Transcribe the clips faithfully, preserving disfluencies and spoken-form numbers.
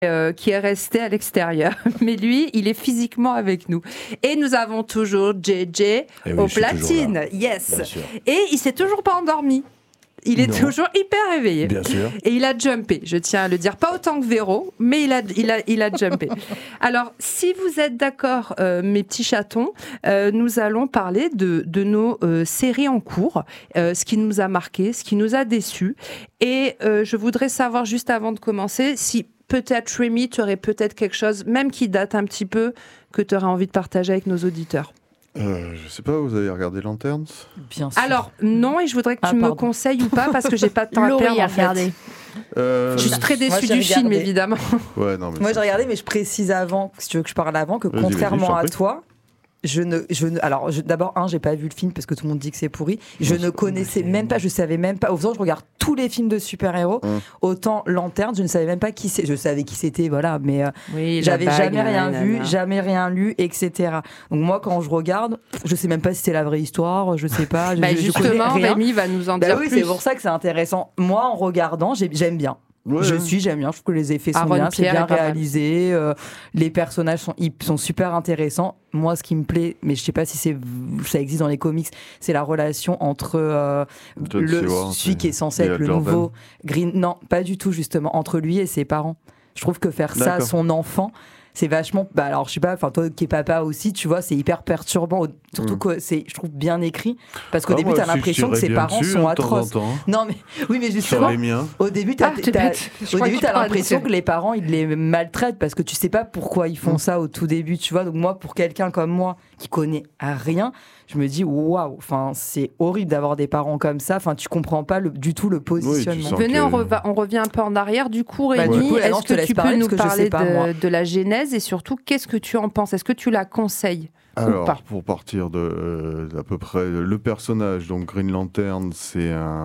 Euh, qui est resté à l'extérieur. Mais lui, il est physiquement avec nous. Et nous avons toujours J J Et oui, au je suis toujours platine. là. Yes. Bien sûr. Et il s'est toujours pas endormi. Il est Non. toujours hyper réveillé. Bien sûr. Et il a jumpé, je tiens à le dire. Pas autant que Véro, mais il a, il a, il a jumpé. Alors, si vous êtes d'accord, euh, mes petits chatons, euh, nous allons parler de, de nos euh, séries en cours, euh, ce qui nous a marqué, ce qui nous a déçus. Et euh, je voudrais savoir, juste avant de commencer, si peut-être, Rémi, tu aurais peut-être quelque chose, même qui date un petit peu, que tu aurais envie de partager avec nos auditeurs. Euh, je sais pas, vous avez regardé Lanterns ? Bien sûr. Alors, non, et je voudrais que Ah, tu me pardon. conseilles ou pas, parce que j'ai pas de temps à Laurie perdre, a en fait. regardé. euh... Je suis très déçue Moi, j'ai du film, regardé. évidemment. Ouais, non, mais Moi ça- j'ai regardé, mais je précise avant, si tu veux que je parle avant, que Vas-y, vas-y, je contrairement t'en à prie. toi, je ne, je ne, alors je- d'abord un, j'ai pas vu le film parce que tout le monde dit que c'est pourri. Je Non, ne c'est- connaissais même pas, je savais même pas. Autant je regarde tous les films de super-héros, Hum. autant Lanterne, je ne savais même pas qui c'est. Je savais qui c'était, voilà, mais euh, Oui, la j'avais bague, jamais rien nanana. vu, jamais rien lu, et cetera. Donc moi, quand je regarde, je sais même pas si c'est la vraie histoire, je sais pas. Je, Bah, je- je connais justement, rien. Rémi va nous en Bah dire oui, plus. c'est pour ça que c'est intéressant. Moi, en regardant, j'ai- j'aime bien. Ouais, je ouais. suis, j'aime bien. Je trouve que les effets sont Aaron bien, c'est Pierre bien est pas mal. réalisé. euh, les personnages sont, ils sont super intéressants. Moi, ce qui me plaît, mais je sais pas si c'est, ça existe dans les comics, c'est la relation entre euh, John le Stewart celui et- qui est censé et être Hal le Jordan. nouveau Green. Non, pas du tout justement. Entre lui et ses parents. Je trouve que faire ça à D'accord. son enfant, c'est vachement. Bah alors, je sais pas. Enfin, toi qui es papa aussi, tu vois, c'est hyper perturbant. Surtout Mm. que c'est, je trouve, bien écrit, parce qu'au Ah, début, moi, t'as si, je l'impression que tirerais ses bien parents dessus, sont hein, de temps en atroces. temps, hein. Non mais oui, mais Sur justement. les miens. Au début, t'as, Ah, t'es t'as- bête. Je au crois début, que tu t'as parles l'impression de- que les parents, ils les maltraitent parce que tu sais pas pourquoi ils font Mm. ça au tout début, tu vois. Donc moi, pour quelqu'un comme moi qui connaît rien, je me dis waouh, enfin c'est horrible d'avoir des parents comme ça. Enfin, tu comprends pas le- du tout le positionnement. sens Venez, que- on, reva- on revient un peu en arrière. Du coup, Bah, Rémi, du coup, là, non, est-ce je te que laisse tu parler peux nous parce que je parler sais pas, moi. de, de la genèse et surtout, qu'est-ce que tu en penses ? Est-ce que tu la conseilles ou Alors, pas ? pour partir de euh, à peu près le personnage, donc Green Lantern, c'est un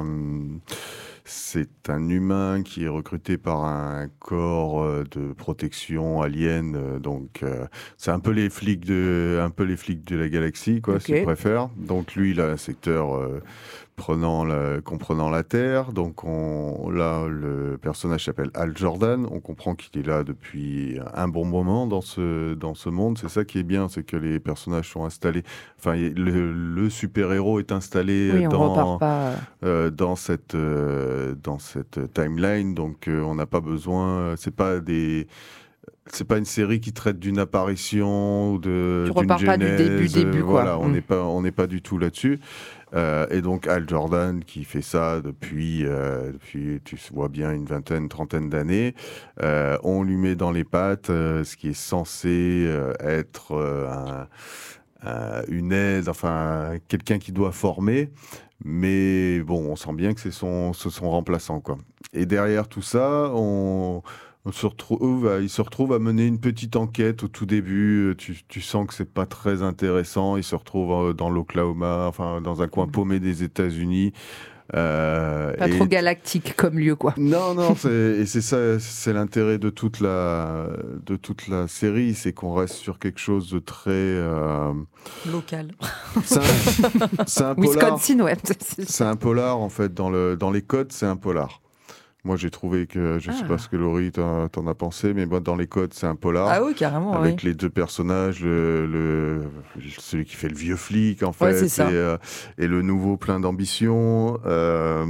c'est un humain qui est recruté par un corps euh, de protection alien, euh, donc euh, c'est un peu les flics de un peu les flics de la galaxie, quoi, Ok. si tu préfères. Donc lui, il a un secteur euh, prenant la, comprenant la Terre. Donc on, là, le personnage s'appelle Hal Jordan. On comprend qu'il est là depuis un bon moment dans ce, dans ce monde. C'est ça qui est bien, c'est que les personnages sont installés. Enfin, il- le, le super-héros est installé Oui, on dans, repart pas. euh, dans cette, euh, dans cette timeline. Donc euh, on n'a pas besoin. C'est pas des. C'est pas une série qui traite d'une apparition ou de. Tu d'une repars pas du genèse, début, début, euh, quoi. Voilà, on Mm. n'est pas, on n'est pas du tout là-dessus. Euh, et donc Hal Jordan qui fait ça depuis, euh, depuis tu vois bien, une vingtaine, trentaine d'années. Euh, on lui met dans les pattes euh, ce qui est censé euh, être euh, un, un- une aide, enfin quelqu'un qui doit former. Mais bon, on sent bien que c'est son, c'est son remplaçant, quoi. Et derrière tout ça, on, on se retrouve, à- il se retrouve à mener une petite enquête au tout début. Tu, tu sens que c'est pas très intéressant. Il se retrouve euh, dans l'Oklahoma, enfin dans un coin paumé des États-Unis. Euh, Pas et- trop galactique comme lieu, quoi. non, non, c'est, et c'est ça, c'est l'intérêt de toute la, de toute la série, c'est qu'on reste sur quelque chose de très. euh, Local. c'est un, c'est un polar. Wisconsin, ouais. C'est un polar en fait, dans, le, dans les codes, c'est un polar. Moi j'ai trouvé que, je sais Ah. pas ce que Laurie t'en, t'en a pensé, mais moi dans les codes c'est un polar. Ah oui, carrément. Avec oui. les deux personnages, le, le- celui qui fait le vieux flic en fait, Ouais, c'est ça. et, euh, et le nouveau plein d'ambition. Euh,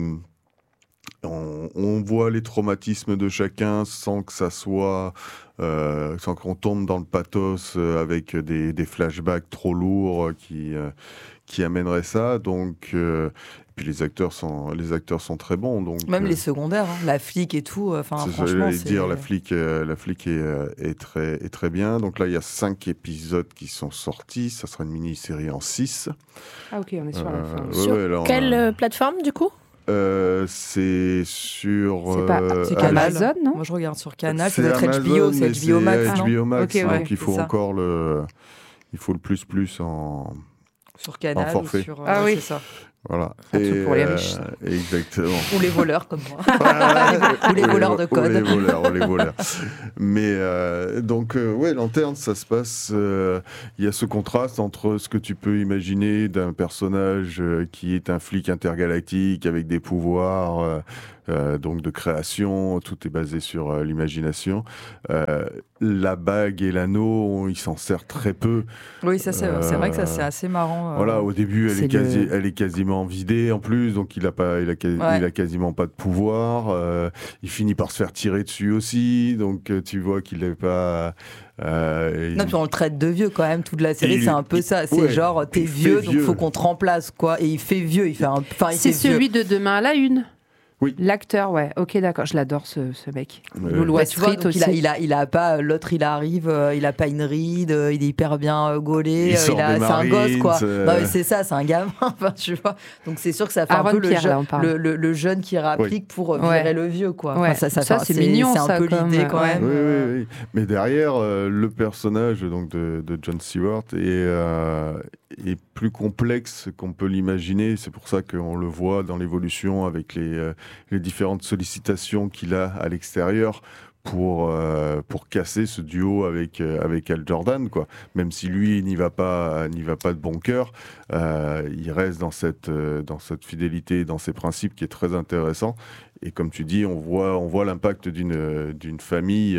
on, on voit les traumatismes de chacun sans que ça soit, euh, sans qu'on tombe dans le pathos euh, avec des, des flashbacks trop lourds euh, qui, euh, qui amèneraient ça. Donc, euh, puis les acteurs sont, les acteurs sont très bons. Donc, Même euh, les secondaires, hein, la flic et tout. Enfin, c'est ça, franchement, j'allais c'est. dire, la flic, euh, la flic est, euh, est, très, est très bien. Donc là, il y a cinq épisodes qui sont sortis. Ça sera une mini-série en six. Ah, ok, on est sur la Euh, fin. ouais, Sur ouais, là, on a- quelle euh, plateforme, du coup ? Euh, c'est sur. C'est pas- euh, c'est ah, Canal. Amazon, non ? Moi, je regarde sur Canal. c'est Ça doit être H B O, Amazon, c'est mais H B O Max. c'est non H B O Max, Ok, donc ouais, il faut c'est ça. encore le. Il faut le plus plus en. Sur Canal. forfait. Ou sur, euh, Ah ouais, oui. c'est ça. Voilà. Un truc pour les riches. Exactement. Ou les voleurs, comme moi. Ou les voleurs de code. Ou les voleurs, ou les voleurs. Mais euh, donc, euh, ouais, Lanterne, ça se passe. euh, Il y a ce contraste entre ce que tu peux imaginer d'un personnage euh, qui est un flic intergalactique avec des pouvoirs, euh, euh, donc de création, tout est basé sur euh, l'imagination. Euh, la bague et l'anneau, il s'en sert très peu. Oui, ça c'est, euh, c'est vrai que ça c'est assez marrant. Euh, voilà, au début, elle est, quasi, le... elle est quasiment vidée en plus, donc il a pas, il a, ouais. il a quasiment pas de pouvoir. Euh, il finit par se faire tirer dessus aussi, donc tu vois qu'il n'est pas. Euh, non, il... puis on le traite de vieux quand même. Toute la série, il... c'est un peu ça. C'est ouais, genre t'es vieux, donc il faut qu'on te remplace, quoi. Et il fait vieux. Il fait un. Enfin, il c'est fait celui vieux. de Demain à la Une. Oui. L'acteur, ouais. Ok, d'accord. Je l'adore, ce, ce mec. Ouais. Loulois Street vois, aussi. Il a, il a, il a pas. L'autre, il arrive. Euh, il a pas une ride. Euh, il est hyper bien euh, gaulé. Il, euh, il a, c'est un gosse, quoi. Euh... Non, mais c'est ça. C'est un gamin. Enfin, tu vois. Donc c'est sûr que ça fait Aaron un peu le, Pierre, je, là, le, le, le jeune qui réapplique oui. pour euh, virer ouais. le vieux, quoi. Ouais. Enfin, ça, ça, ça, enfin, c'est, c'est mignon. C'est un ça, peu comme... l'idée quand même. Oui, oui, oui. Mais derrière, euh, le personnage donc de, de John Stewart est, euh, est plus complexe qu'on peut l'imaginer. C'est pour ça qu'on le voit dans l'évolution avec les, euh, les différentes sollicitations qu'il a à l'extérieur pour, euh, pour casser ce duo avec, euh, avec Hal Jordan, quoi. Même si lui n'y va pas, n'y va pas de bon cœur, euh, il reste dans cette, euh, dans cette fidélité, dans ses principes qui est très intéressant. Et comme tu dis, on voit, on voit l'impact d'une, d'une famille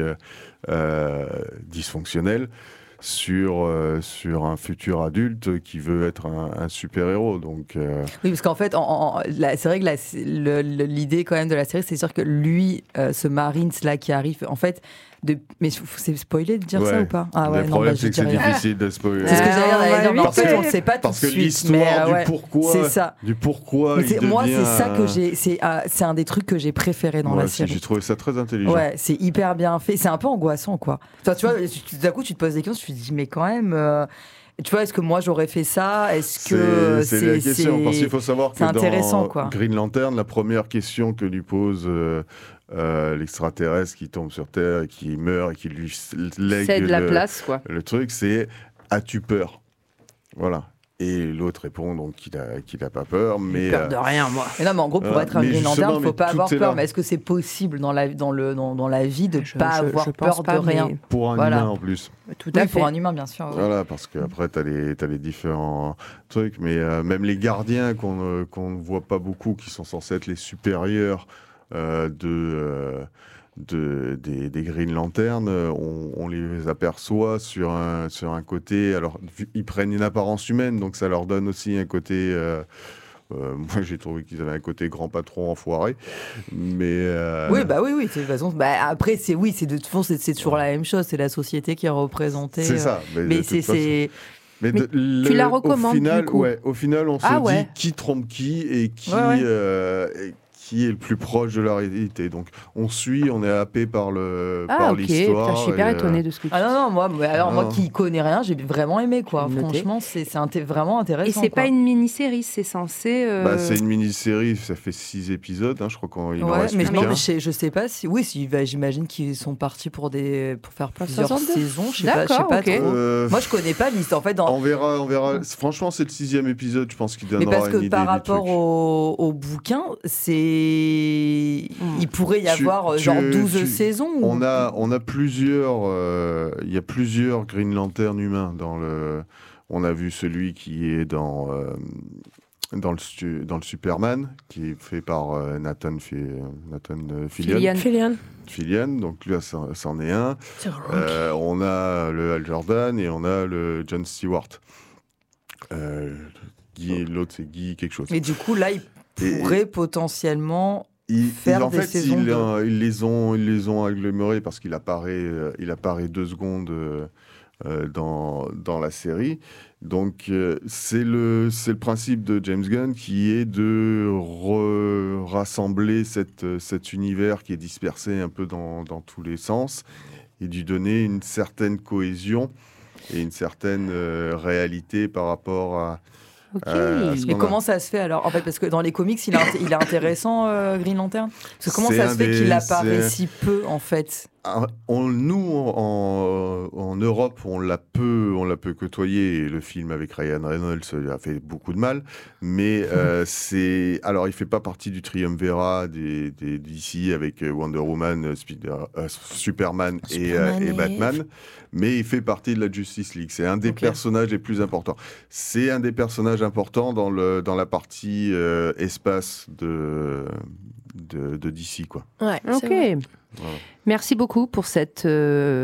euh, dysfonctionnelle sur, euh, sur un futur adulte qui veut être un, un super-héros. Donc, euh... Oui, parce qu'en fait, en, en, la, c'est vrai que la, le, le, l'idée quand même de la série, c'est sûr que lui, euh, ce Marines-là qui arrive, en fait, de... mais c'est spoilé de dire ouais. ça ou pas? Ah ouais, le non, problème, bah, c'est que c'est rien. difficile de spoiler. C'est ce que j'allais dire, mais en fait, on ne sait pas parce tout de suite. Parce que l'histoire mais, du ouais, pourquoi, c'est ça. Du pourquoi c'est, il moi, devient... c'est ça que j'ai... C'est, euh, c'est un des trucs que j'ai préféré dans moi la aussi, série. J'ai trouvé ça très intelligent. Ouais, c'est hyper bien fait. C'est un peu angoissant, quoi. Enfin, tu vois, tout d'un coup, tu te poses des questions, tu te dis, mais quand même... Euh... Tu vois, est-ce que moi j'aurais fait ça? Est-ce que c'est, c'est, c'est la question? C'est... Parce qu'il faut savoir que dans quoi. Green Lantern, la première question que lui pose euh, euh, l'extraterrestre qui tombe sur Terre et qui meurt et qui lui lègue c'est de la le, place, quoi. Le truc, c'est as-tu peur? Voilà. Et l'autre répond donc qu'il a qu'il a pas peur, mais j'ai peur de rien, moi. Mais non, mais en gros, pour euh, être un Green Lantern, il faut pas avoir peur. Là. Mais est-ce que c'est possible dans la dans le dans, dans la vie de je, pas je, avoir je peur pas, de rien pour un voilà. humain en plus. Tout à oui, fait. Pour un humain, bien sûr. Oui. Voilà, parce qu'après t'as les t'as les différents trucs, mais euh, même les gardiens qu'on euh, qu'on ne voit pas beaucoup, qui sont censés être les supérieurs euh, de euh, De, des, des Green Lantern, on, on les aperçoit sur un, sur un côté. Alors, ils prennent une apparence humaine, donc ça leur donne aussi un côté. Euh, euh, moi, j'ai trouvé qu'ils avaient un côté grand patron enfoiré. Mais. Euh... Oui, bah oui, oui. De toute façon, bah, après, c'est, oui, c'est, de toute façon, c'est, c'est toujours la même chose. C'est la société qui est représentée. C'est ça. Mais, mais c'est. c'est... Mais, mais de, le, tu la recommandes, au final, du coup. Ouais, au final, on ah, se ouais. dit qui trompe qui et qui. Ouais, ouais. Euh, et qui est le plus proche de la réalité. Donc, on suit, on est happé par, le, ah, par okay. l'histoire. Ah, je suis hyper et, étonnée de ce que tu dis. Ah non, non, moi, alors, non. moi qui connais rien, j'ai vraiment aimé, quoi. Franchement, c'est, c'est inté- vraiment intéressant. Et c'est quoi. Pas une mini-série, c'est censé... Euh... Bah, c'est une mini-série, ça fait six épisodes, hein, je crois qu'il ouais, en reste mais plus non, qu'un. Mais je, je sais pas si... Oui, si, bah, j'imagine qu'ils sont partis pour, des, pour faire plusieurs soixante-deux saisons, je sais pas, je sais pas okay. trop. Euh... Moi, je connais pas l'histoire. En fait, dans... On verra, on verra. Franchement, c'est le sixième épisode, je pense qu'il donnera une idée. Mais parce que par rapport au, au bouquin, c'est... Mmh. Il pourrait y avoir tu, genre douze tu, saisons on, ou... a, on a plusieurs... Il euh, y a plusieurs Green Lantern humains dans le... On a vu celui qui est dans... Euh, Dans le, dans le Superman, qui est fait par euh, Nathan, Fi, Nathan euh, Fillion. Fillion. Fillion, donc là, ça, c'en est un. Euh, on a le Hal Jordan et on a le John Stewart. Euh, Guy, oh. L'autre, c'est Guy quelque chose. Et du coup, là, il pourrait et, potentiellement il, faire il, en des fait, saisons il, de... euh, ils, les ont, ils les ont agglomérés parce qu'il apparaît, euh, il apparaît deux secondes... Euh, Euh, dans, dans la série. Donc, euh, c'est, le, c'est le principe de James Gunn qui est de re- rassembler cette, cet univers qui est dispersé un peu dans, dans tous les sens et lui donner une certaine cohésion et une certaine euh, réalité par rapport à... Ok. Euh, Mais comment a... ça se fait alors? En fait, parce que dans les comics, il est, int- il est intéressant, euh, Green Lantern. Parce que comment c'est ça se fait des... qu'il apparaît c'est... si peu, en fait? On, nous, en, en Europe, on l'a peu, on l'a peu côtoyé. Et le film avec Ryan Reynolds a fait beaucoup de mal. Mais euh, c'est, alors, il fait pas partie du triumvirat des, des D C avec Wonder Woman, Spider, euh, Superman, Superman et, euh, et Batman. Mais il fait partie de la Justice League. C'est un des okay. personnages les plus importants. C'est un des personnages importants dans le dans la partie euh, espace de de, de D C, quoi. Ouais, Ok. c'est vrai. Voilà. Merci beaucoup pour cette... euh,